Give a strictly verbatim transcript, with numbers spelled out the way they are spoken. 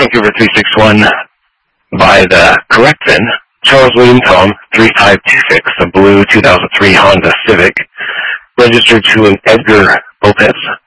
Vancouver three six one by the correct V I N, Charles William Tom three five two six, a blue two thousand three Honda Civic, registered to an Edgar Lopez.